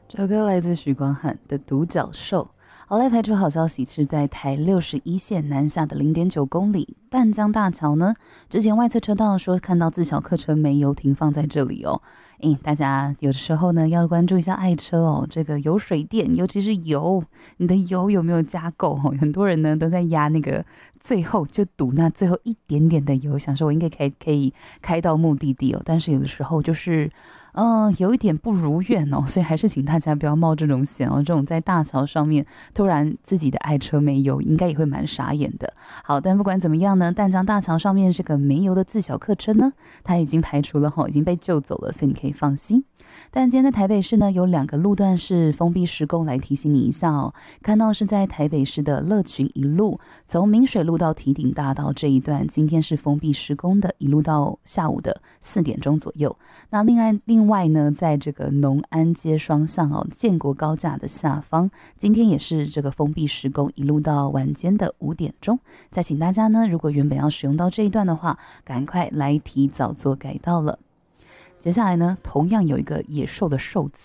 这首歌来自许光汉的《独角兽》。好来排除好消息是在台61线南下的0.9公里淡江大桥呢，之前外侧车道说看到自小客车煤油停放在这里哦。大家有的时候呢要关注一下爱车哦，这个油水电，尤其是油，你的油有没有加够哦？很多人呢都在压那个最后就赌那最后一点点的油，想说我应该可以开到目的地哦，但是有的时候就是有一点不如愿哦，所以还是请大家不要冒这种险哦。这种在大桥上面突然自己的爱车没油，应该也会蛮傻眼的。好，但不管怎么样呢，淡江大桥上面这个没油的自小客车呢，它已经排除了已经被救走了，所以你可以放心。但今天在台北市呢，有2个路段是封闭施工，来提醒你一下哦。看到是在台北市的乐群一路，从明水路到堤顶大道这一段，今天是封闭施工的，一路到下午的4点钟左右。那另外呢，在这个农安街双向建国高架的下方，今天也是这个封闭施工，一路到晚间的5点钟。再请大家呢，如果原本要使用到这一段的话，赶快来提早做改道了。接下来呢，同样有一个野兽的兽子，